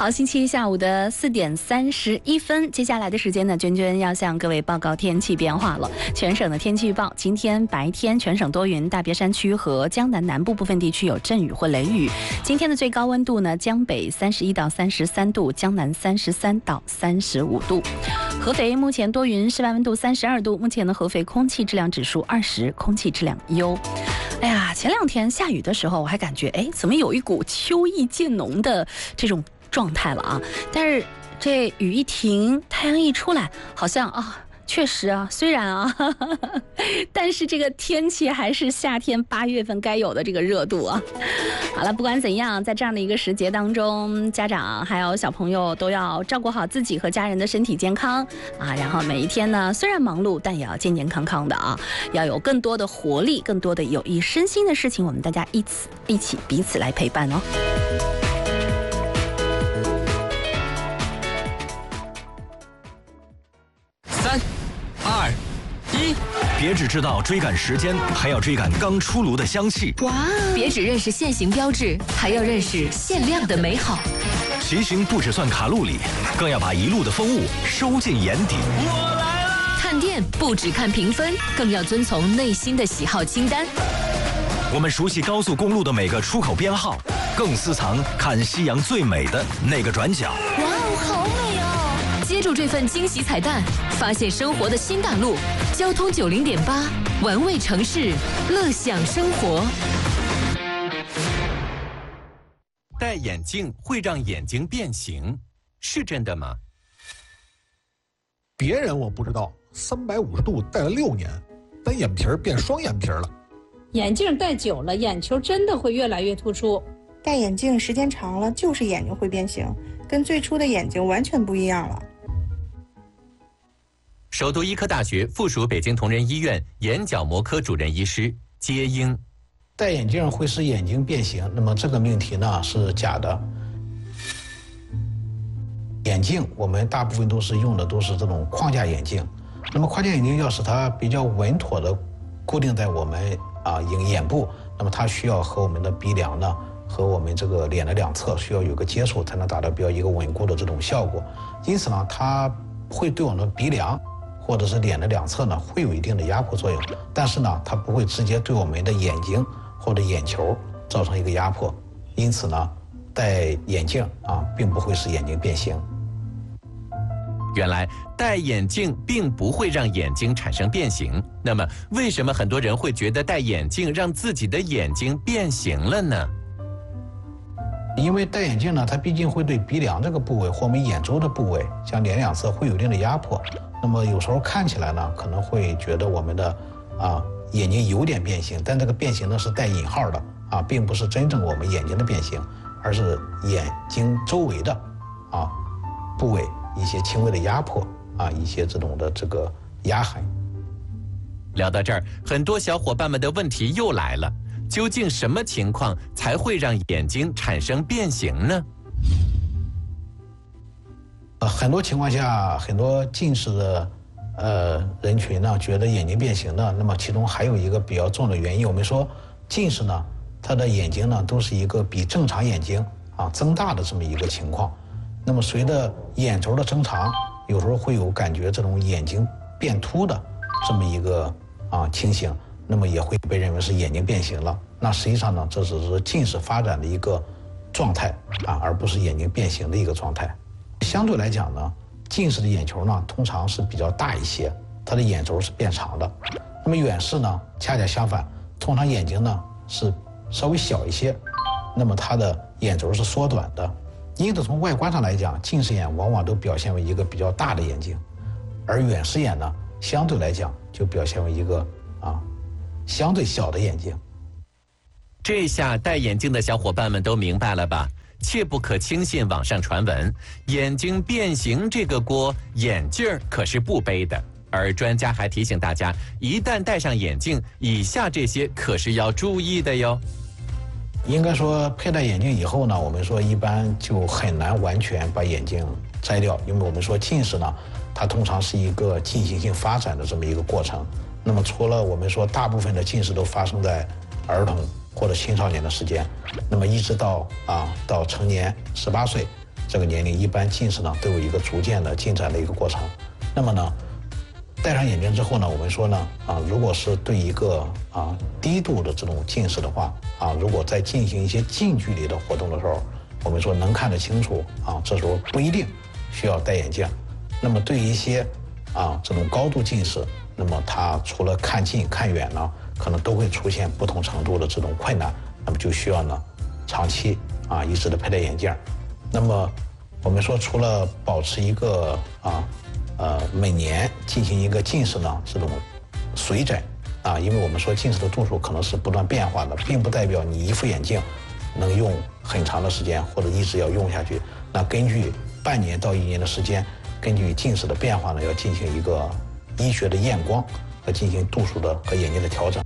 好，星期一下午的4点31分，接下来的时间呢，娟娟要向各位报告天气变化了。全省的天气预报：今天白天全省多云，大别山区和江南南部部分地区有阵雨或雷雨。今天的最高温度呢，江北31到33度，江南33到35度。合肥目前多云，室外温度32度，目前的合肥空气质量指数20，空气质量优。哎呀，前2天下雨的时候，我还感觉怎么有一股秋意渐浓的这种状态了啊！但是这雨一停，太阳一出来，好像确实啊，虽然但是这个天气还是夏天8月份该有的这个热度啊。好了，不管怎样，在这样的一个时节当中，家长还有小朋友都要照顾好自己和家人的身体健康啊。然后每一天呢，虽然忙碌，但也要健健康康的啊，要有更多的活力，更多的有益身心的事情，我们大家一起彼此来陪伴哦。 3、2、1， 别只知道追赶时间，还要追赶刚出炉的香气。 哇！别只认识限行标志，还要认识限量的美好。 骑行不只算卡路里，更要把一路的风物收进眼底。 我来了！ 看店不只看评分，更要遵从内心的喜好清单。 我们熟悉高速公路的每个出口编号，更私藏看夕阳最美的那个转角。 哇哦，好美哦！接住这份惊喜彩蛋，发现生活的新大陆。交通90.8，玩味城市，乐享生活。 戴眼镜会让眼睛变形，是真的吗？ 别人我不知道，350度戴了6年，单眼皮变双眼皮了。 眼镜戴久了，眼球真的会越来越突出。 戴眼镜时间长了，就是眼睛会变形，跟最初的眼睛完全不一样了。 首都医科大学附属北京同仁医院眼角膜科主任医师接英， 戴眼镜会使眼睛变形，那么这个命题呢是假的。眼镜我们大部分都是用的都是这种框架眼镜，那么框架眼镜要使它比较稳妥的固定在我们眼部，那么它需要和我们的鼻梁呢和我们这个脸的两侧需要有个接触，才能达到比较一个稳固的这种效果。因此呢，它会对我们的鼻梁或者是脸的两侧呢会有一定的压迫作用，但是呢它不会直接对我们的眼睛或者眼球造成一个压迫，因此呢戴眼镜并不会使眼睛变形。 原来戴眼镜并不会让眼睛产生变形，那么为什么很多人会觉得戴眼镜让自己的眼睛变形了呢？ 因为戴眼镜呢，它毕竟会对鼻梁这个部位或我们眼周的部位，像脸两侧会有一定的压迫，那么有时候看起来呢，可能会觉得我们的眼睛有点变形，但这个变形呢是带引号的并不是真正我们眼睛的变形，而是眼睛周围的部位一些轻微的压迫一些这种的这个压痕。 聊到这儿，很多小伙伴们的问题又来了，究竟什么情况才会让眼睛产生变形呢？ 很多情况下，很多近视的人群呢觉得眼睛变形的，那么其中还有一个比较重的原因，我们说近视呢，它的眼睛呢都是一个比正常眼睛增大的这么一个情况。那么随着眼轴的增长，有时候会有感觉这种眼睛变凸的这么一个情形，那么也会被认为是眼睛变形了。那实际上呢，这只是近视发展的一个状态而不是眼睛变形的一个状态。相对来讲呢，近视的眼球呢通常是比较大一些，它的眼轴是变长的。那么远视呢恰恰相反，通常眼睛呢是稍微小一些，那么它的眼轴是缩短的。因此从外观上来讲，近视眼往往都表现为一个比较大的眼睛，而远视眼呢相对来讲就表现为一个相对小的眼睛。 这下戴眼镜的小伙伴们都明白了吧？切不可轻信网上传闻，眼睛变形这个锅眼镜可是不背的。而专家还提醒大家，一旦戴上眼镜，以下这些可是要注意的哟。 应该说佩戴眼镜以后呢，我们说一般就很难完全把眼镜摘掉，因为我们说近视呢，它通常是一个进行性发展的这么一个过程。那么除了我们说大部分的近视都发生在儿童或者青少年的时间，那么一直到成年18岁， 这个年龄，一般近视呢都有一个逐渐的进展的一个过程。那么呢，戴上眼镜之后呢，我们说呢，如果是对一个低度的这种近视的话，如果在进行一些近距离的活动的时候，我们说能看得清楚这时候不一定需要戴眼镜。那么对于一些这种高度近视，那么它除了看近看远呢，可能都会出现不同程度的这种困难，那么就需要呢长期一直的佩戴眼镜。那么我们说，除了保持一个每年进行一个近视呢这种随诊因为我们说近视的度数可能是不断变化的，并不代表你一副眼镜能用很长的时间或者一直要用下去。那根据半年到1年的时间，根据近视的变化呢，要进行一个医学的验光和进行度数的和眼镜的调整。